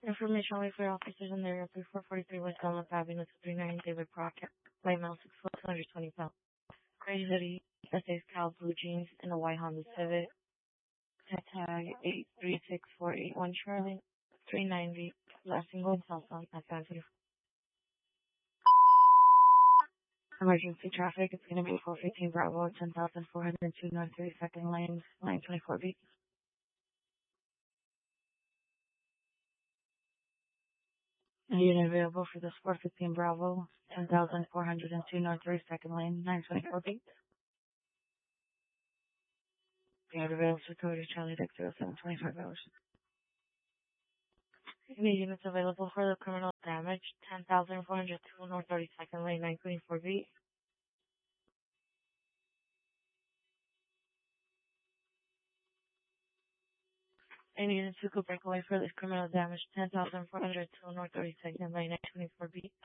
Information only for officers in the area 3443 West Dunlop Avenue to 39 David Crockett. Light male 6 foot 220 pounds. Gray hoodie, essays Cal blue jeans, and a white Honda Civic. Tag 836481 Charlie. 390. Last single in cell phone at 524. Emergency traffic. It's going to be 415 Bravo, 10,402 North 32nd Lane, 924B. A unit available for this 415 Bravo, 10,402 North 32nd Lane, 924B. Unit available for Cody Charlie Dick 0725 Any units available for the criminal damage, 10,402 North 32nd Lane, 924B. Any units who could break away for this criminal damage, 10,402 North 32nd Lane, 924B.